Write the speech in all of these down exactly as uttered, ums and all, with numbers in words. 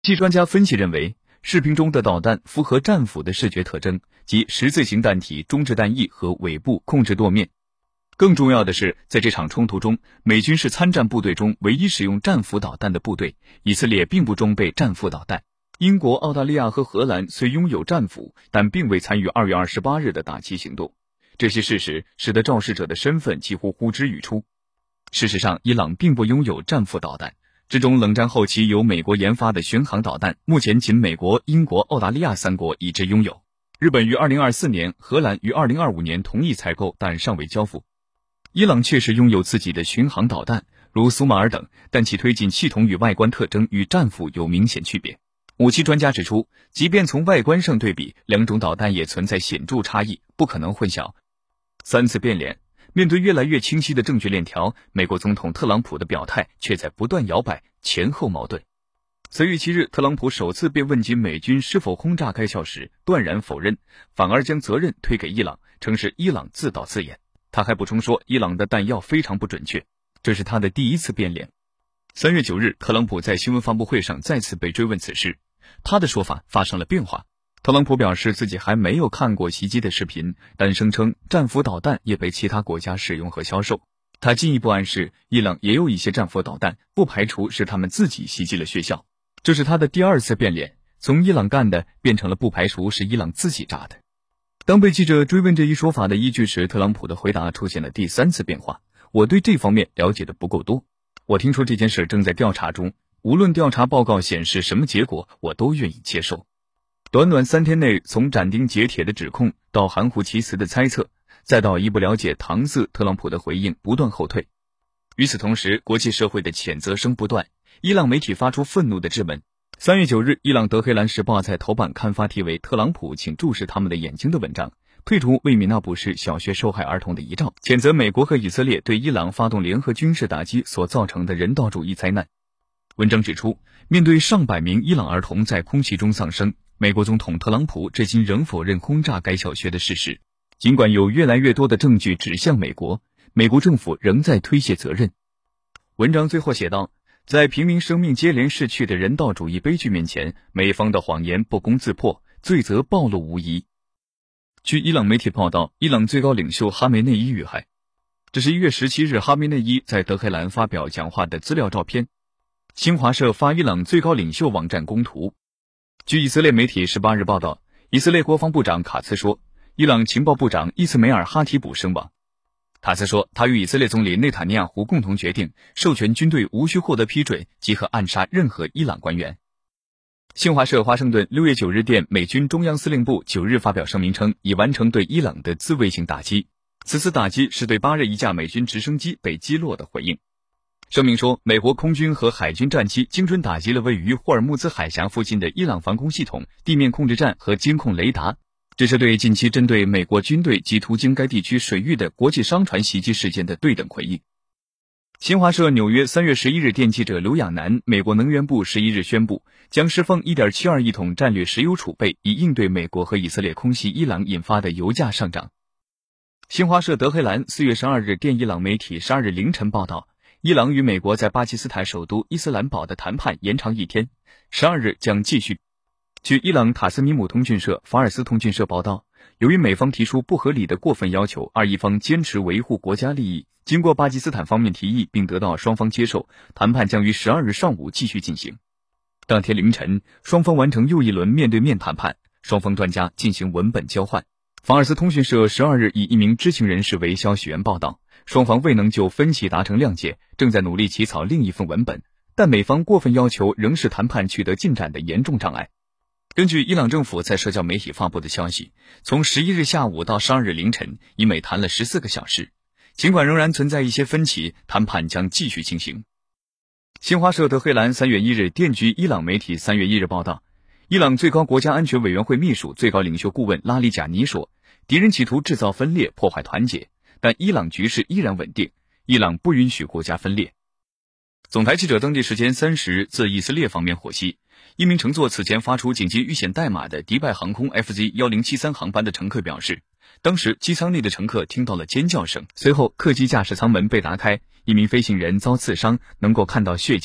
据专家分析认为，视频中的导弹符合战斧的视觉特征，即十字形弹体、中置弹翼和尾部控制舵面。更重要的是，在这场冲突中，美军是参战部队中唯一使用战斧导弹的部队，以色列并不装备战斧导弹。英国、澳大利亚和荷兰虽拥有战斧，但并未参与二月二十八日的打击行动。这些事实使得肇事者的身份几乎呼之欲出。事实上，伊朗并不拥有战斧导弹。这种冷战后期由美国研发的巡航导弹，目前仅美国、英国、澳大利亚三国已知拥有。日本于二零二四年，荷兰于二零二五年同意采购，但尚未交付。伊朗确实拥有自己的巡航导弹，如苏马尔等，但其推进系统与外观特征与战斧有明显区别。武器专家指出，即便从外观上对比，两种导弹也存在显著差异，不可能混淆。三次变脸，面对越来越清晰的证据链条，美国总统特朗普的表态却在不断摇摆，前后矛盾。三月七日，特朗普首次被问及美军是否轰炸该校时，断然否认，反而将责任推给伊朗，称是伊朗自导自演。他还补充说，伊朗的弹药非常不准确，这是他的第一次变脸。三月九日，特朗普在新闻发布会上再次被追问此事，他的说法发生了变化。特朗普表示自己还没有看过袭击的视频，但声称战斧导弹也被其他国家使用和销售。他进一步暗示，伊朗也有一些战斧导弹，不排除是他们自己袭击了学校。这是他的第二次变脸，从伊朗干的变成了不排除是伊朗自己炸的。当被记者追问这一说法的依据时，特朗普的回答出现了第三次变化：我对这方面了解的不够多，我听说这件事正在调查中，无论调查报告显示什么结果，我都愿意接受。短短三天内，从斩钉截铁的指控到含糊其辞的猜测，再到一不了解搪塞，特朗普的回应不断后退。与此同时，国际社会的谴责声不断，伊朗媒体发出愤怒的质问。三月九日，伊朗德黑兰时报在头版刊发题为特朗普请注视他们的眼睛的文章，配图为米纳布市小学受害儿童的遗照，谴责美国和以色列对伊朗发动联合军事打击所造成的人道主义灾难。文章指出，面对上百名伊朗儿童在空袭中丧生，美国总统特朗普至今仍否认轰炸该小学的事实。尽管有越来越多的证据指向美国，美国政府仍在推卸责任。文章最后写道，在平民生命接连逝去的人道主义悲剧面前，美方的谎言不攻自破，罪责暴露无遗。据伊朗媒体报道，伊朗最高领袖哈梅内伊遇害。这是一月十七日哈梅内伊在德黑兰发表讲话的资料照片。新华社发伊朗最高领袖网站公图。据以色列媒体十八日报道，以色列国防部长卡茨说，伊朗情报部长伊斯梅尔哈提卜身亡。卡茨说，他与以色列总理内塔尼亚胡共同决定，授权军队无需获得批准即可暗杀任何伊朗官员。新华社华盛顿六月九日电，美军中央司令部九日发表声明称，已完成对伊朗的自卫性打击。此次打击是对八日一架美军直升机被击落的回应。声明说，美国空军和海军战机精准打击了位于霍尔木兹海峡附近的伊朗防空系统、地面控制站和监控雷达。这是对近期针对美国军队及途经该地区水域的国际商船袭击事件的对等回应。新华社纽约三月十一日电记者刘亚楠，美国能源部十一日宣布，将释放 一点七二亿桶战略石油储备，以应对美国和以色列空袭伊朗引发的油价上涨。新华社德黑兰四月十二日电伊朗媒体十二日凌晨报道，伊朗与美国在巴基斯坦首都伊斯兰堡的谈判延长一天，十二日将继续。据伊朗塔斯米姆通讯社、法尔斯通讯社报道，由于美方提出不合理的过分要求，而一方坚持维护国家利益，经过巴基斯坦方面提议并得到双方接受，谈判将于十二日上午继续进行。当天凌晨，双方完成又一轮面对面谈判，双方专家进行文本交换。法尔斯通讯社十二日以一名知情人士为消息源报道，双方未能就分歧达成谅解，正在努力起草另一份文本，但美方过分要求仍是谈判取得进展的严重障碍。根据伊朗政府在社交媒体发布的消息，从十一日下午到十二日凌晨，已每谈了十四个小时。尽管仍然存在一些分歧，谈判将继续进行。新华社德黑兰三月一日电据伊朗媒体三月一日报道，伊朗最高国家安全委员会秘书、最高领袖顾问拉里贾尼说，敌人企图制造分裂，破坏团结，但伊朗局势依然稳定，伊朗不允许国家分裂。总台记者当地时间三十日自以色列方面获悉，一名乘坐此前发出紧急遇险代码的迪拜航空 F Z 一零七三航班的乘客表示，当时机舱内的乘客听到了尖叫声，随后客机驾驶舱门被打开，一名飞行员遭刺伤，能够看到血迹。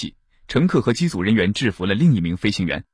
乘客和机组人员制服了另一名飞行员。